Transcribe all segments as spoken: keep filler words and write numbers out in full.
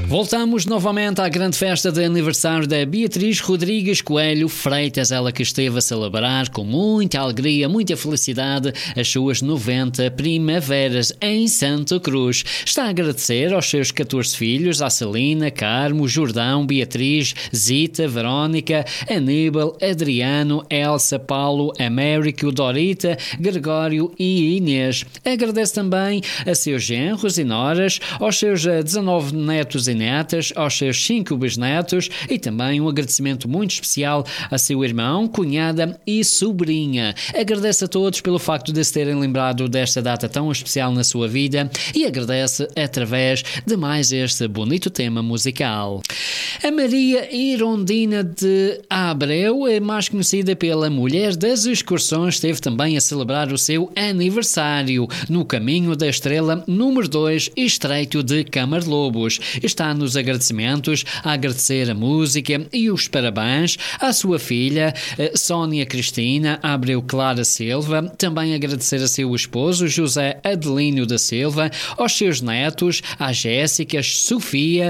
Voltamos novamente à grande festa de aniversário da Beatriz Rodrigues Coelho Freitas, ela que esteve a celebrar com muita alegria, muita felicidade as suas noventa primaveras em Santa Cruz. Está a agradecer aos seus catorze filhos, a Celina, Carmo, Jordão, Beatriz, Zita, Verónica, Aníbal, Adriano, Elsa, Paulo, Américo, Dorita, Gregório e Inês. Agradece também a seus genros e noras, aos seus dezanove netos e netas, aos seus cinco bisnetos e também um agradecimento muito especial a seu irmão, cunhada e sobrinha. Agradece a todos pelo facto de se terem lembrado desta data tão especial na sua vida e agradece através de mais este bonito tema musical. A Maria Irondina de Abreu, é mais conhecida pela Mulher das Excursões, esteve também a celebrar o seu aniversário no Caminho da Estrela número dois, Estreito de Camarlobos. Está nos agradecimentos a agradecer a música e os parabéns à sua filha Sónia Cristina Abreu Clara Silva, também agradecer a seu esposo José Adelino da Silva, aos seus netos, a Jéssica, Sofia,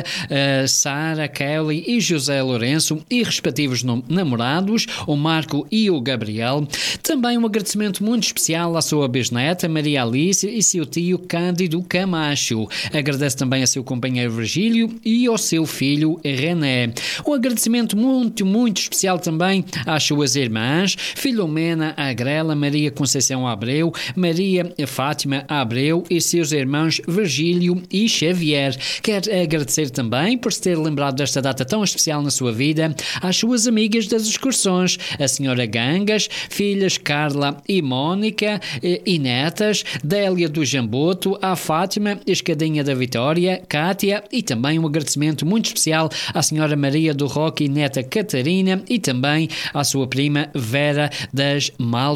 Sara, Kelly e José Lourenço e respectivos namorados, o Marco e o Gabriel. Também um agradecimento muito especial à sua bisneta Maria Alice e seu tio Cândido Camacho. Agradece também a seu companheiro Virgílio e ao seu filho René. Um agradecimento muito, muito especial também às suas irmãs Filomena Agrela, Maria Conceição Abreu, Maria Fátima Abreu e seus irmãos Virgílio e Xavier. Quer agradecer também por se ter lembrado desta data tão especial na sua vida às suas amigas das excursões, a senhora Gangas, filhas Carla e Mónica e, e netas, Délia do Jamboto, a Fátima, Escadinha da Vitória, Cátia e também um agradecimento muito especial à senhora Maria do Roque e neta Catarina e também à sua prima Vera das Mal